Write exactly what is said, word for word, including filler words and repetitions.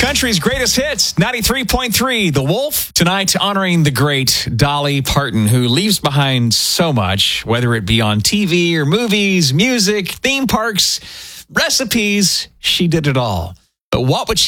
Country's greatest hits, ninety-three point three, The Wolf. Tonight, honoring the great Dolly Parton, who leaves behind so much, whether it be on T V or movies, music, theme parks, recipes. She did it all. But what would she